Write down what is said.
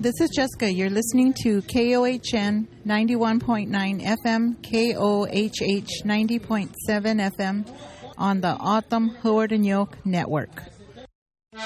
This is Jessica. You're listening to KOHN 91.9 FM, KOHH 90.7 FM on the Autumn Howard and Yoke Network.